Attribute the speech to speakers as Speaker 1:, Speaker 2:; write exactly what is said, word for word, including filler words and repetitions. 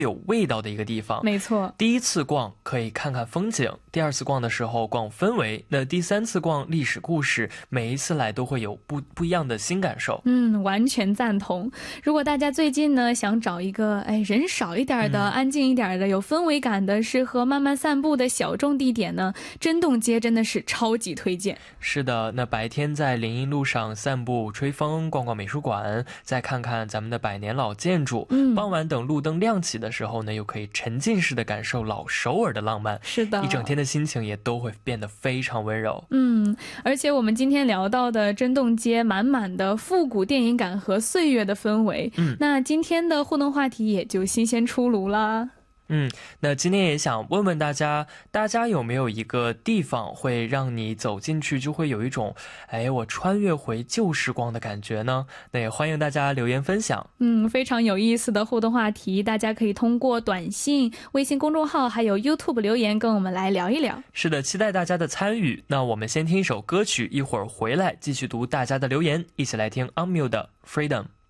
Speaker 1: 有味道的一个地方。
Speaker 2: 没错，
Speaker 1: 第一次逛可以看看风景，第二次逛的时候逛氛围，那第三次逛历史故事，每一次来都会有不不一样的新感受。
Speaker 2: 嗯，完全赞同。如果大家最近呢想找一个哎人少一点的、嗯、安静一点的、有氛围感的、适合慢慢散步的小众地点呢，真洞街真的是超级推荐。
Speaker 1: 是的，那白天在林荫路上散步吹风，逛逛美术馆，再看看咱们的百年老建筑，嗯，傍晚等路灯亮起的时候呢，又可以沉浸式的感受老首尔的浪漫。
Speaker 2: 是的，
Speaker 1: 一整天的心情也都会变得非常温柔。
Speaker 2: 嗯，而且我们今天聊到的真洞街满满的复古电影感和岁月的氛围，嗯，那今天的互动话题也就新鲜出炉啦。
Speaker 1: 嗯，那今天也想问问大家，大家有没有一个地方会让你走进去就会有一种哎我穿越回旧时光的感觉呢？那也欢迎大家留言分享。
Speaker 2: 嗯，非常有意思的互动话题，大家可以通过短信、微信公众号还有 YouTube 留言跟我们来聊一聊。
Speaker 1: 是的，期待大家的参与。那我们先听一首歌曲，一会儿回来继续读大家的留言，一起来听 Unmute 的 Freedom。